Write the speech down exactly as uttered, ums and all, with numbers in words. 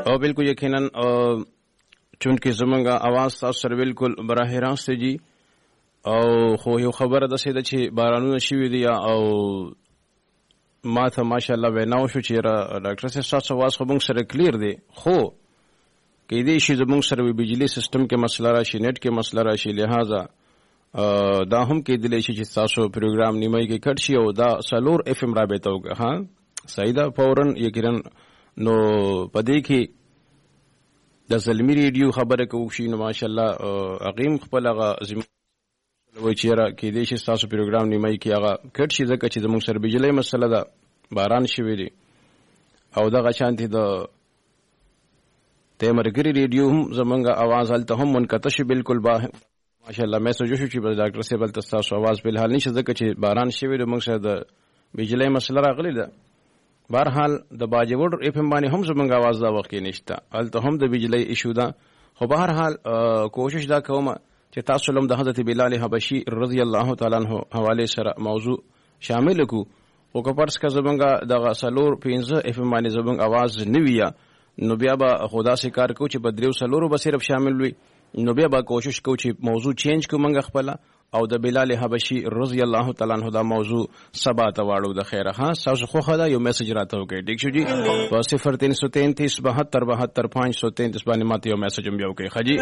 او بالکل یقینا چونکه زمونږ اواز تاسو سره بالکل براه راست دی او خو یو خبره ده چې بارانونه شوي دي او ما ته ماشاءالله ویناو شو چې ډاکټر صاحب ستاسو اواز خو موږ سره کلیر دی خو کېدای شي زموږ سره بجلی سیستم کې مسله راشي نیټ کې مسله راشي لہذا دا هم کېدلی شي چې تاسو پروګرام نیمایي کې کټ شي او دا څلور اف ام رابطه وکړه ها صحیح ده فورا یقینا نو پدې کې د زلمی ریډیو خبره کوو شي نو ماشاءالله عقیم خپل هغه وای چې را کې دې چې تاسو پروګرام نیمایي کې هغه کټ شي ځکه چې زموږ سره بجلی مسله ده باران شوی دی او دغه شانتي د تیمرګری ریډیو هم زمونږ اواز هلته هم منقطع شي بالکل با ماشاءالله میسج شو چې ډاکټر صاحب هلته تاسو اواز په حال نشي ځکه چې باران شوی دی موږ سره د بجلی مسله راغلی ده بهرحال د باجوړ اف ام باندې هم زمونږ اواز دا وخت کې نشته هلته هم د بجلی ایشو ده خو بهرحال کوشش دا کوم چې تاسو لم د حضرت بلال حبشي رضی الله تعالی عنہ حواله سره موضوع شامل کو او که پرس کا زمونږ د سلور پنځه اف ام باندې زمونږ اواز نویا نو بیا به خدا سے کار کو چې بدریو سلورو به صرف شامل وي نو بیا به کوشش کو چې موضوع چینج کو منګه خپل او د بلال حبشي رضی الله تعالی عنہ دا موضوع سبا ته واړو د خیره ها تاسو خو خدا یو میسج راته وکړئ ټیک شو جی په صفر تین سو تینتیس بہتر بہتر پانچ سو تینتیس باندې ماته یو میسج هم یو کوي خجی